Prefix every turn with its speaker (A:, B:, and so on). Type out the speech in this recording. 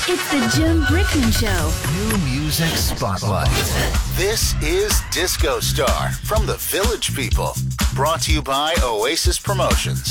A: It's the Jim Brickman Show.
B: New Music Spotlight. This is Disco Star from the Village People. Brought to you by Oasis Promotions.